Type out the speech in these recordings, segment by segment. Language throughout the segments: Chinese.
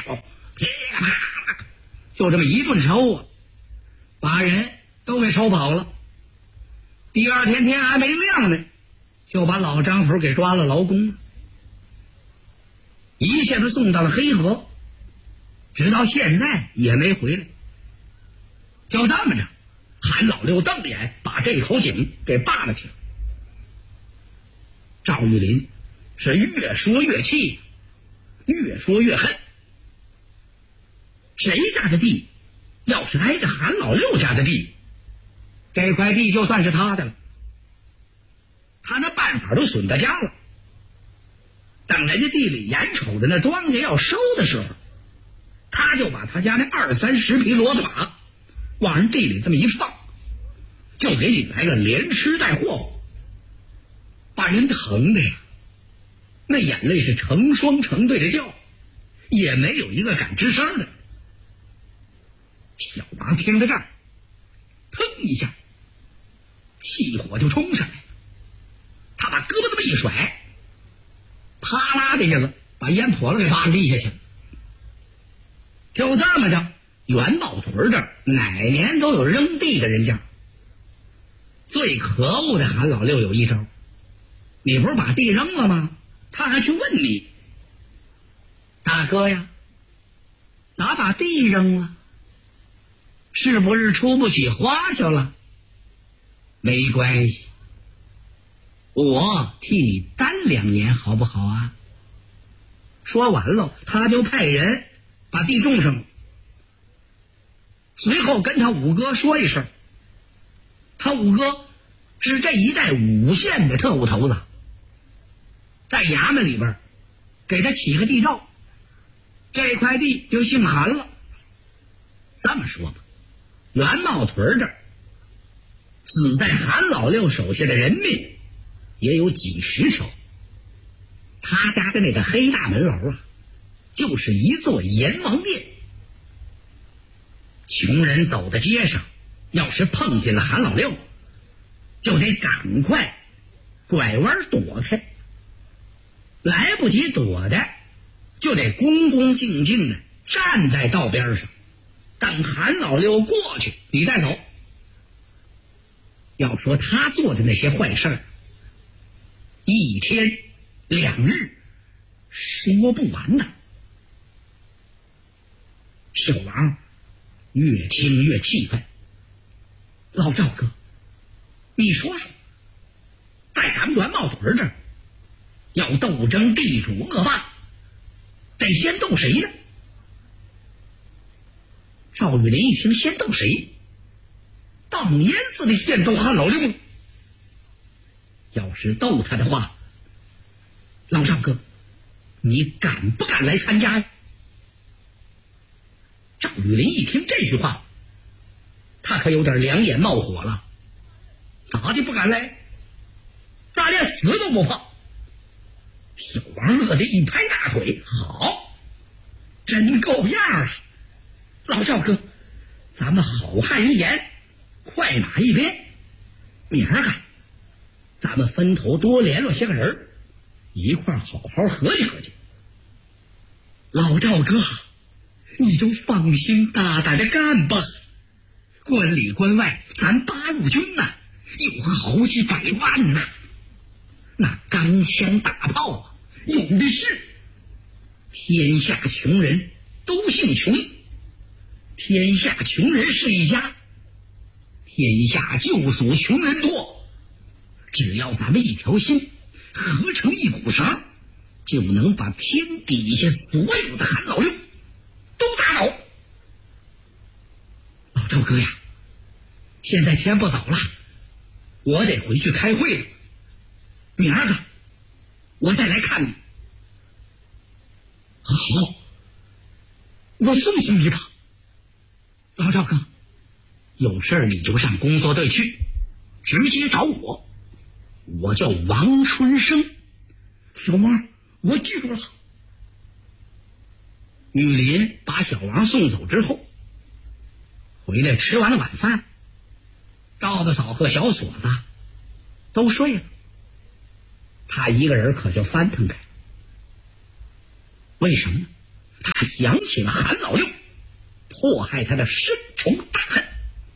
手，噼里啪啦，就这么一顿抽啊，把人都给抽跑了。第二天天还没亮呢，就把老张头给抓了劳宫了，一下子送到了黑河，直到现在也没回来。就这么着，韩老六瞪眼把这口井给扒了去了。赵玉林是越说越气，越说越恨。谁家的地要是挨着韩老六家的地，这块地就算是他的了。他那办法都损到家了。等人家地里眼瞅着那庄稼要收的时候，他就把他家那20-30匹骡子马往人地里这么一放，就给你来个连吃带霍霍，把人疼的呀，那眼泪是成双成对的掉，也没有一个敢吱声的。小王听到这儿，腾一下气火就冲上来了，他把胳膊这么一甩，啪啦的一下子把烟婆子给扒地下去了。就这么着，元茂屯这儿哪年都有扔地的人家。最可恶的韩老六有一招，你不是把地扔了吗？他还去问你，大哥呀，咋把地扔了？是不是出不起花销了？没关系，我替你担2年好不好啊？说完了，他就派人把地种上了，随后跟他五哥说一声。他五哥是这一带5县的特务头子，在衙门里边给他起个地照，这块地就姓韩了。这么说吧，元茂屯这儿死在韩老六手下的人命也有几十条。他家的那个黑大门楼啊，就是一座阎王殿。穷人走在街上，要是碰见了韩老六，就得赶快拐弯躲开，来不及躲的就得恭恭敬敬的站在道边上，等韩老六过去你再走。要说他做的那些坏事儿，1天2日说不完呐。小王越听越气愤，老赵哥，你说说，在咱们元茂屯这儿要斗争地主恶霸，得先斗谁呢？赵玉林一听先斗谁，大猛烟似的先斗韩老六。要是斗他的话，老赵哥，你敢不敢来参加呀？赵玉林一听这句话，他可有点两眼冒火了。咋的不敢来？咱连死都不怕。小王乐得一拍大腿，好，真够样啊！老赵哥，咱们好汉一言，快马一鞭，明儿个咱们分头多联络些个人，一块好好合计合计。老赵哥，你就放心大胆的干吧，关里关外咱八路军呐，有好几百万呐，那钢枪大炮啊有的是。天下穷人都姓穷，天下穷人是一家，天下就属穷人多。只要咱们一条心，合成一股绳，就能把天底下所有的韩老六都打倒。老赵哥呀，现在天不早了，我得回去开会了，明儿个我再来看你。好，我送送你吧。老赵哥，有事儿你就上工作队去，直接找我，我叫王春生。小王，我记住了。玉林把小王送走之后，回来吃完了晚饭，赵大嫂和小锁子都睡了，他一个人可就翻腾开。为什么？ 他想起了韩老六迫害他的深仇大恨。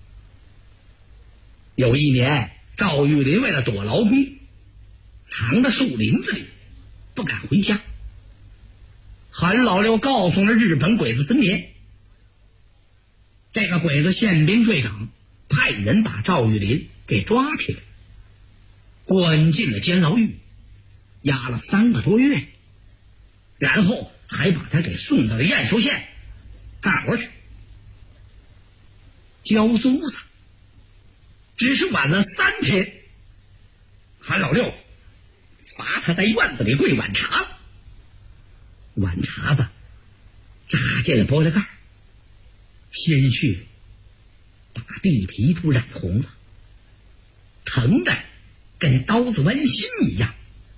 有一年，赵玉林为了躲劳工，藏在树林子里，不敢回家。韩老六告诉了日本鬼子孙年，这个鬼子宪兵队长派人把赵玉林给抓起来，关进了监牢狱，押了3个多月，然后还把他给送到了燕寿县干活去，交租子。只是晚了3天，韩老六罚他在院子里跪碗茶子，碗茶子扎进了玻璃盖，鲜血把地皮都染红了，疼的跟刀子剜心一样。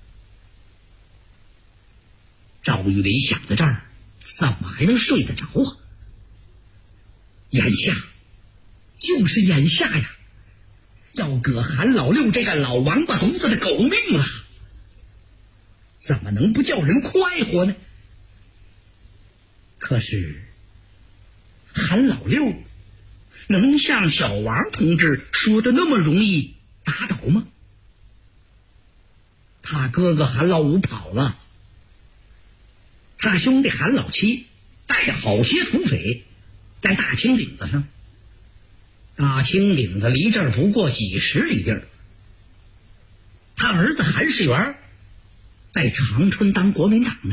赵玉林想到这儿，怎么还能睡得着啊？眼下就是眼下呀，要割韩老六这个老王八犊子的狗命了，怎么能不叫人快活呢？可是韩老六能像小王同志说的那么容易打倒吗？他哥哥韩老五跑了，他兄弟韩老七带着好些土匪在大青岭子上，大青岭子离这儿不过几十里地儿。他儿子韩世元在长春当国民党呢。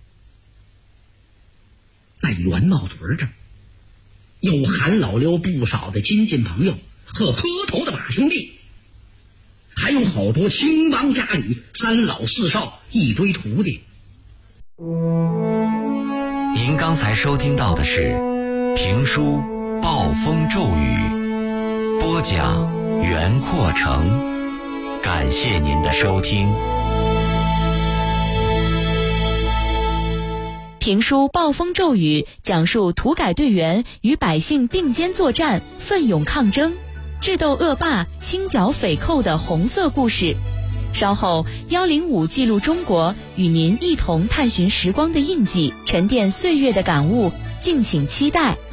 在元茂屯这儿有韩老六不少的亲戚朋友和磕头的把兄弟，还有好多青帮家女，3老4少，一堆徒弟。 您刚才收听到的是评书《暴风骤雨》，播讲袁阔成，感谢您的收听。 评书《暴风骤雨》讲述土改队员与百姓并肩作战，奋勇抗争，智斗恶霸，清剿匪寇的红色故事。稍后105记录中国，与您一同探寻时光的印记，沉淀岁月的感悟，敬请期待。